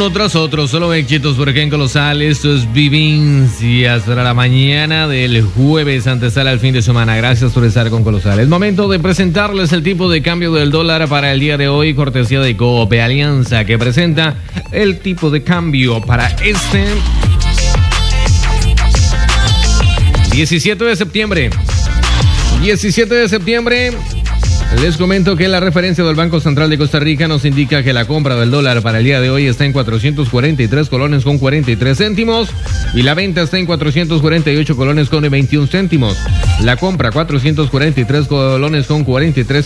Uno tras otro, solo éxitos por acá en Colosal. Esto es Vivencias para la mañana del jueves, antesala al fin de semana. Gracias por estar con Colosal. Es momento de presentarles el tipo de cambio del dólar para el día de hoy, cortesía de Coop Alianza, que presenta el tipo de cambio para este 17 de septiembre. 17 de septiembre. Les comento que la referencia del Banco Central de Costa Rica nos indica que la compra del dólar para el día de hoy está en 443 colones con 43 céntimos y la venta está en 448 colones con 21 céntimos. La compra 443 colones con 43